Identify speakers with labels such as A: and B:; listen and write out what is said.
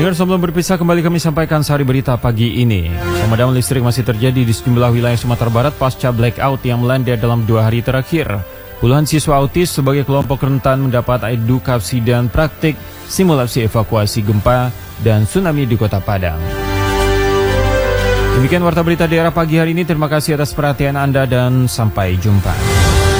A: Dengar sebelum berpisah kembali kami sampaikan sehari berita pagi ini. Pemadaman listrik masih terjadi di sejumlah wilayah Sumatera Barat pasca blackout yang melanda dalam 2 hari terakhir. Puluhan siswa autis sebagai kelompok rentan mendapat edukasi dan praktik simulasi evakuasi gempa dan tsunami di Kota Padang. Demikian warta berita daerah pagi hari ini. Terima kasih atas perhatian Anda dan sampai jumpa.